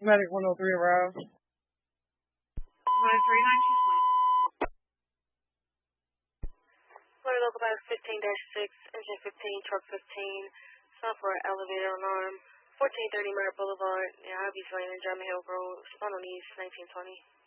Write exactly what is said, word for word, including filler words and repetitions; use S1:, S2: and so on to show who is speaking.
S1: Medic one oh three arrived.
S2: one three nine two one.
S3: Florida Local Bus fifteen dash six, Engine fifteen, Truck fifteen, stop for elevator alarm, fourteen thirty Merritt Boulevard, yeah, Harvey's Lane and German Hill Road, respond on East nineteen twenty.